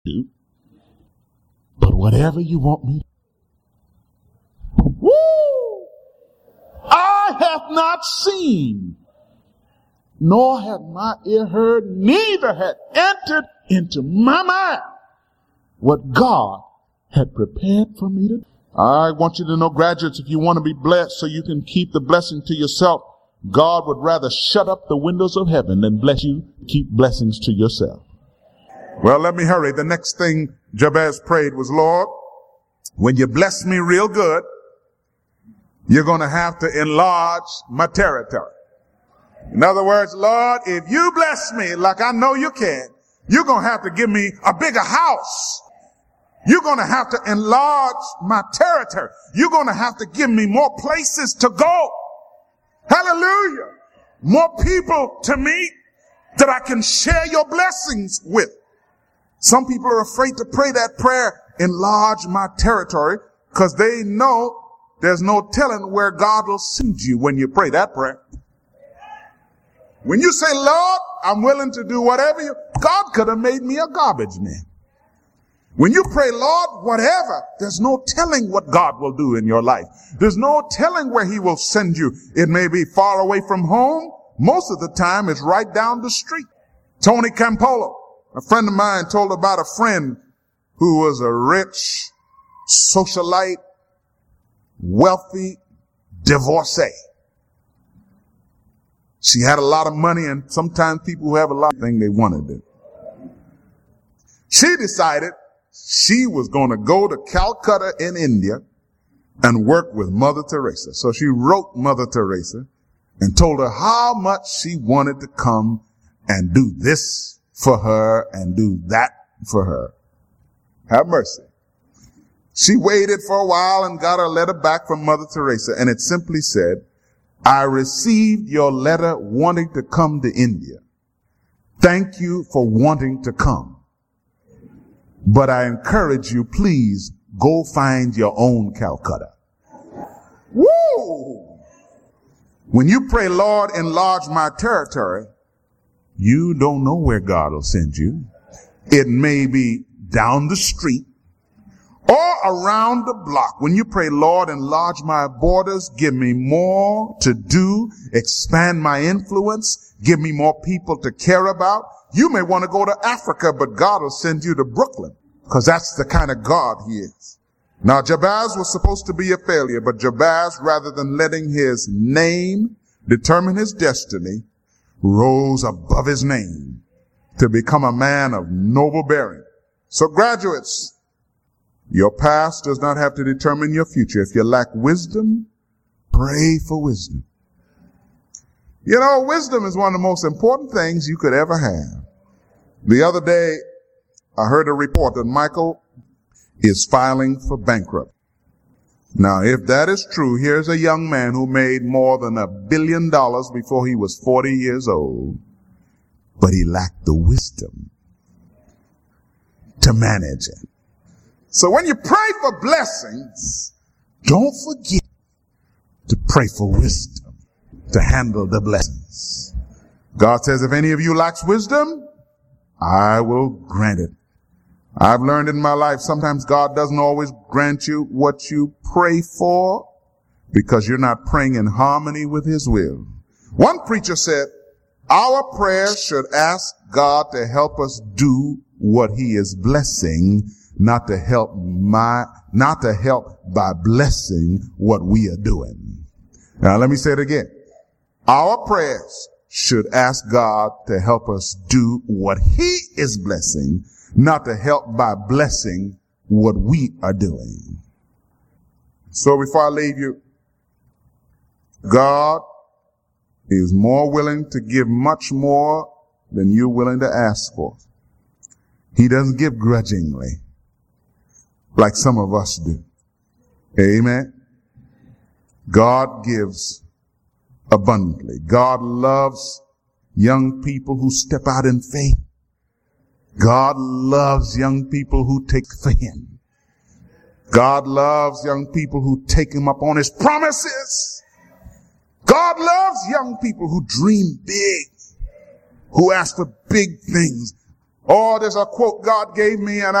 do. But whatever you want me to do. Woo! I have not seen, nor have my ear heard, neither had entered into my mind what God had prepared for me to do. I want you to know, graduates, if you want to be blessed so you can keep the blessing to yourself, God would rather shut up the windows of heaven than bless you. Keep blessings to yourself. Well, let me hurry. The next thing Jabez prayed was, Lord, when you bless me real good, you're going to have to enlarge my territory. In other words, Lord, if you bless me like I know you can, you're going to have to give me a bigger house. You're going to have to enlarge my territory. You're going to have to give me more places to go. Hallelujah. More people to meet that I can share your blessings with. Some people are afraid to pray that prayer, enlarge my territory, because they know there's no telling where God will send you when you pray that prayer. When you say, Lord, I'm willing to do whatever God could have made me a garbage man. When you pray, Lord, whatever, there's no telling what God will do in your life. There's no telling where he will send you. It may be far away from home. Most of the time, it's right down the street. Tony Campolo, a friend of mine, told about a friend who was a rich socialite, wealthy divorcee. She had a lot of money, and sometimes people who have a lot of things they want to do. She decided she was going to go to Calcutta in India and work with Mother Teresa. So she wrote Mother Teresa and told her how much she wanted to come and do this for her and do that for her. Have mercy. She waited for a while and got her letter back from Mother Teresa, and it simply said, I received your letter wanting to come to India. Thank you for wanting to come. But I encourage you, please go find your own Calcutta. Woo! When you pray, Lord, enlarge my territory, you don't know where God will send you. It may be down the street or around the block. When you pray, Lord, enlarge my borders, give me more to do, expand my influence, give me more people to care about. You may want to go to Africa, but God will send you to Brooklyn, because that's the kind of God he is. Now, Jabez was supposed to be a failure, but Jabez, rather than letting his name determine his destiny, rose above his name to become a man of noble bearing. So, graduates, your past does not have to determine your future. If you lack wisdom, pray for wisdom. You know, wisdom is one of the most important things you could ever have. The other day, I heard a report that Michael is filing for bankruptcy. Now, if that is true, here's a young man who made more than $1 billion before he was 40 years old, but he lacked the wisdom to manage it. So when you pray for blessings, don't forget to pray for wisdom to handle the blessings. God says, if any of you lacks wisdom, I will grant it. I've learned in my life, sometimes God doesn't always grant you what you pray for because you're not praying in harmony with his will. One preacher said, our prayers should ask God to help us do what he is blessing, not to help by blessing what we are doing. Now let me say it again. Our prayers should ask God to help us do what he is blessing, not to help by blessing what we are doing. So before I leave you, God is more willing to give much more than you're willing to ask for. He doesn't give grudgingly like some of us do. Amen. God gives abundantly. God loves young people who step out in faith. God loves young people who take for him. God loves young people who take him up on his promises. God loves young people who dream big, who ask for big things. Oh, there's a quote God gave me, and